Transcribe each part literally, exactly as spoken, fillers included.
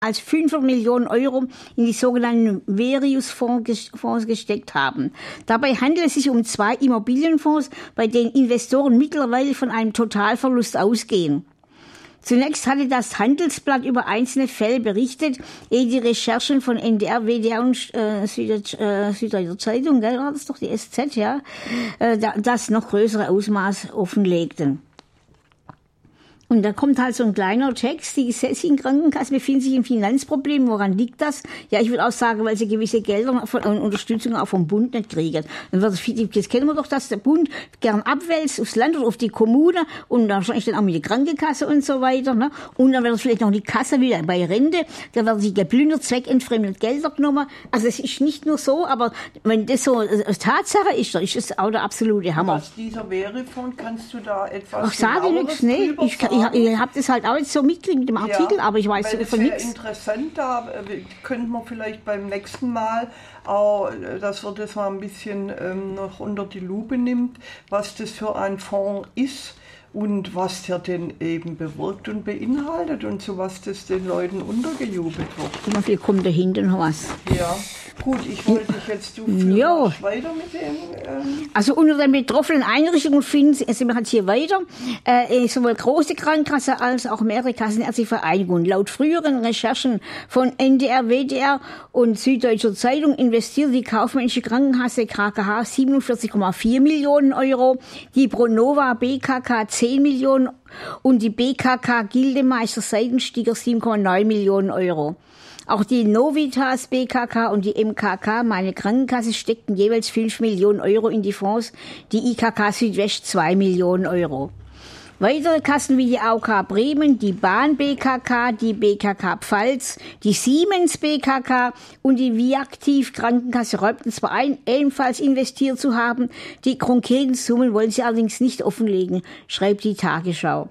als fünfhundert Millionen Euro in die sogenannten Varius-Fonds gesteckt haben. Dabei handelt es sich um zwei Immobilienfonds, bei denen Investoren mittlerweile von einem Totalverlust ausgehen. Zunächst hatte das Handelsblatt über einzelne Fälle berichtet, ehe die Recherchen von N D R, W D R und äh, Süddeutscher Zeitung, gell, war das doch die S Z, ja, äh, das noch größere Ausmaß offenlegten. Und da kommt halt so ein kleiner Text, die gesetzlichen Krankenkassen befinden sich in Finanzproblemen. Woran liegt das? Ja, ich würde auch sagen, weil sie gewisse Gelder von, und Unterstützung auch vom Bund nicht kriegen. Dann wird es, jetzt kennen wir doch, dass der Bund gern abwälzt aufs Land oder auf die Kommune und wahrscheinlich dann auch mit der Krankenkasse und so weiter. Ne? Und dann wird es vielleicht noch die Kasse wieder bei Rente, da werden sich geplündert, zweckentfremdet Gelder genommen. Also es ist nicht nur so, aber wenn das so eine Tatsache ist, dann ist das auch der absolute Hammer. Was dieser Verifond, kannst du da etwas Ach, sage ich nichts, nee. Ich, ich, Ich, ich habe das halt auch jetzt so mitgekriegt mit dem Artikel, ja, aber ich weiß so von nichts. Interessant, da könnten wir vielleicht beim nächsten Mal auch, dass wir das mal ein bisschen ähm, noch unter die Lupe nimmt, was das für ein Fonds ist und was der denn eben bewirkt und beinhaltet und so was das den Leuten untergejubelt wird. Immer viel kommt dahinter noch was. Ja, gut, ich wollte dich jetzt, du führst weiter mit dem... Ähm also unter den betroffenen Einrichtungen finden Sie, also man hat hier weiter, äh, sowohl große Krankenkassen als auch mehrere kassenärztliche Vereinigungen. Laut früheren Recherchen von N D R, W D R und Süddeutscher Zeitung investierte die kaufmännische Krankenkasse K K H siebenundvierzig Komma vier Millionen Euro, die Pronova B K K zehn Millionen und die B K K Gildemeister Seidensticker sieben Komma neun Millionen Euro. Auch die Novitas B K K und die M K K, meine Krankenkasse, steckten jeweils fünf Millionen Euro in die Fonds, die I K K Südwest zwei Millionen Euro. Weitere Kassen wie die A O K Bremen, die Bahn B K K, die B K K Pfalz, die Siemens B K K und die Viaktiv Krankenkasse räumten zwar ein, ebenfalls investiert zu haben, die konkreten Summen wollen sie allerdings nicht offenlegen, schreibt die Tagesschau.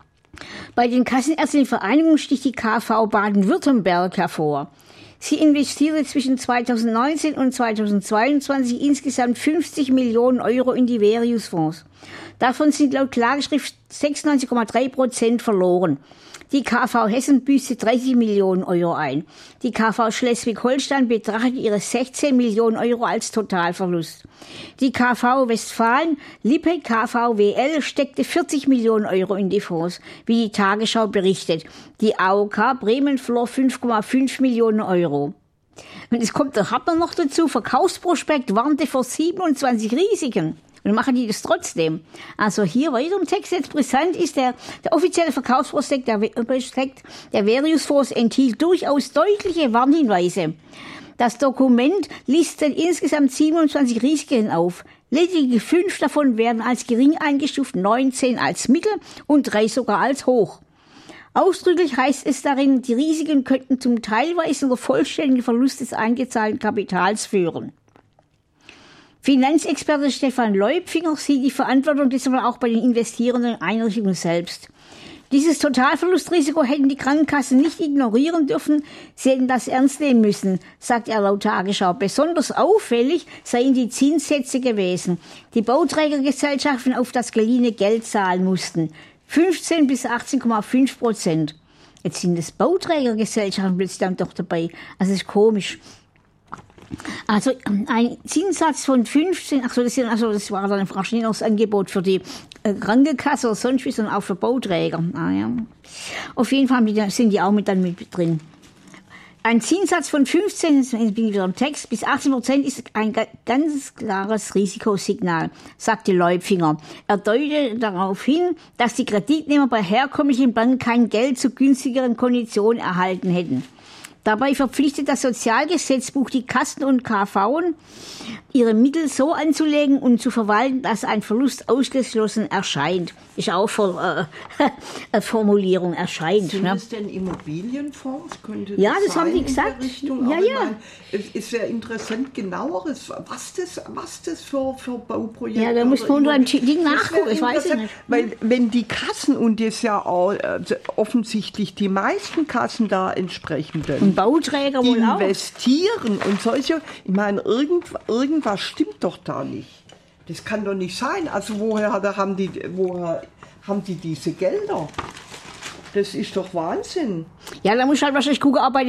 Bei den kassenärztlichen Vereinigungen sticht die K V Baden-Württemberg hervor. Sie investierte zwischen zweitausendneunzehn und zweitausendzweiundzwanzig insgesamt fünfzig Millionen Euro in die Varius-Fonds. Davon sind laut Klageschrift sechsundneunzig Komma drei Prozent verloren. Die K V Hessen büßte dreißig Millionen Euro ein. Die K V Schleswig-Holstein betrachtet ihre sechzehn Millionen Euro als Totalverlust. Die K V Westfalen, Lippe K V W L steckte vierzig Millionen Euro in die Fonds, wie die Tagesschau berichtet. Die A O K Bremen verlor fünf Komma fünf Millionen Euro. Und es kommt der Hartmann noch dazu, Verkaufsprospekt warnte vor siebenundzwanzig Risiken. Und machen die das trotzdem. Also hier weiter im Text jetzt brisant ist, der, der offizielle Verkaufsprospekt der, Prospekt der Varius-Fonds enthielt durchaus deutliche Warnhinweise. Das Dokument listet insgesamt siebenundzwanzig Risiken auf. Lediglich fünf davon werden als gering eingestuft, neunzehn als mittel und drei sogar als hoch. Ausdrücklich heißt es darin, die Risiken könnten zum teilweisen oder vollständigen Verlust des eingezahlten Kapitals führen. Finanzexperte Stefan Leupfinger sieht die Verantwortung diesmal auch bei den investierenden Einrichtungen selbst. Dieses Totalverlustrisiko hätten die Krankenkassen nicht ignorieren dürfen, sie hätten das ernst nehmen müssen, sagt er laut Tagesschau. Besonders auffällig seien die Zinssätze gewesen, die Bauträgergesellschaften auf das geliehene Geld zahlen mussten. fünfzehn bis achtzehn Komma fünf Prozent. Jetzt sind es Bauträgergesellschaften plötzlich dann doch dabei. Also das ist komisch. Also ein Zinssatz von fünfzehn, ach so, das, also das war dann wahrscheinlich noch das Angebot für die äh, Krankenkasse oder sonst wie, sondern auch für Bauträger. Ah, ja. Auf jeden Fall sind die auch mit dann mit drin. Ein Zinssatz von fünfzehn, jetzt bin ich wieder im Text, bis achtzehn Prozent ist ein ganz klares Risikosignal, sagte Leupfinger. Er deutete darauf hin, dass die Kreditnehmer bei herkömmlichen Banken kein Geld zu günstigeren Konditionen erhalten hätten. Dabei verpflichtet das Sozialgesetzbuch die Kassen und K V'en, ihre Mittel so anzulegen und zu verwalten, dass ein Verlust ausgeschlossen erscheint. Ist auch voll, äh, eine Formulierung, erscheint. Sind ne? das denn Immobilienfonds? Könnte ja, das, das haben die gesagt. Richtung, ja, aber ja. Nein, es ist ja interessant, genaueres, was das, was das für, für Bauprojekte. Ja, da muss man unter einem Ding nachgucken, ich weiß es nicht. Weil wenn die Kassen und das ja auch äh, offensichtlich die meisten Kassen da entsprechenden Bauträger wohl auch. Investieren und solche, ich meine, irgend, irgendwas stimmt doch da nicht. Das kann doch nicht sein. Also woher da haben die, woher haben die diese Gelder? Das ist doch Wahnsinn. Ja, da muss ich halt wahrscheinlich gucken, ob bei